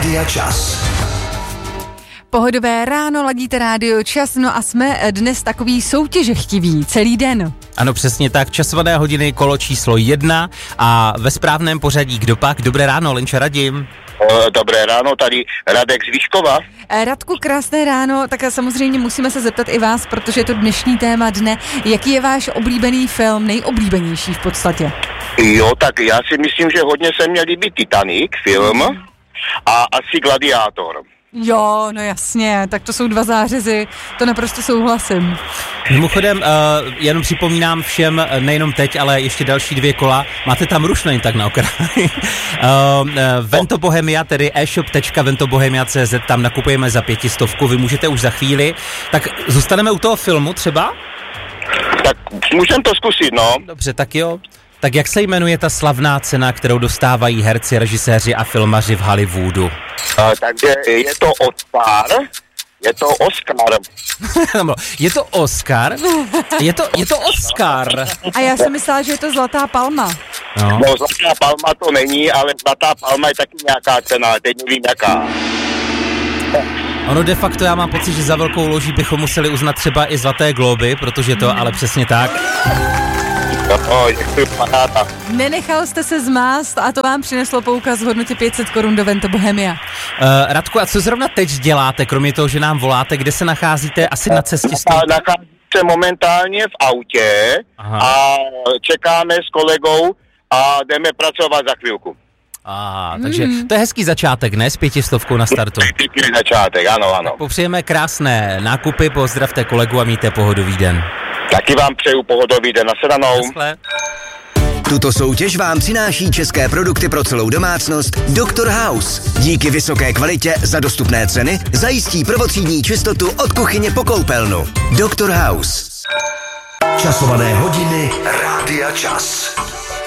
Rádia Čas. Pohodové ráno, ladíte Rádio Čas, no a jsme dnes takový soutěžechtiví celý den. Ano, přesně tak, časované hodiny, kolo číslo 1 a ve správném pořadí kdo pak? Dobré ráno, Lenča Radim. Dobré ráno, tady Radek z Výškova. Radku, krásné ráno, tak samozřejmě musíme se zeptat i vás, protože je to dnešní téma dne. Jaký je váš oblíbený film, nejoblíbenější v podstatě? Jo, tak já si myslím, že hodně se mě líbí Titanic film a asi Gladiátor. Jo, no jasně, tak to jsou dva zářezy, to naprosto souhlasím. Mimochodem, jenom připomínám všem, nejenom teď, ale ještě další 2 kola, máte tam rušno jen tak na okraji. Vento Bohemia, tedy e-shop.ventobohemia.cz, tam nakupujeme za 500, vy můžete už za chvíli. Tak zůstaneme u toho filmu třeba? Tak můžeme to zkusit, no. Dobře, tak jo. Tak jak se jmenuje ta slavná cena, kterou dostávají herci, režiséři a filmaři v Hollywoodu? Takže je to Oscar. Je to Oscar. Je to Oscar? Je to Oscar. A já jsem myslela, že je to Zlatá palma. No, Zlatá palma to není, ale Zlatá palma je taky nějaká cena, teď nevím jaká. Ono de facto já mám pocit, že za velkou loží bychom museli uznat třeba i Zlaté globy, protože to ale přesně tak. Nenechal jste se zmást a to vám přineslo poukaz v hodnotě 500 korun do Vento Bohemia. Radku, a co zrovna teď děláte, kromě toho, že nám voláte, kde se nacházíte? Asi na cestě stojíte? Nacházím se momentálně v autě. Aha. A čekáme s kolegou a jdeme pracovat za chvilku. Takže to je hezký začátek, ne? S 500 na startu. Pěkný začátek, ano. Popřejeme krásné nákupy, pozdravte kolegu a mějte pohodový den. Taky vám přeju pohodový den, nashledanou. Tuto soutěž vám přináší české produkty pro celou domácnost Dr. House. Díky vysoké kvalitě za dostupné ceny zajistí prvotřídní čistotu od kuchyně po koupelnu. Dr. House. Časované hodiny Rádia Čas.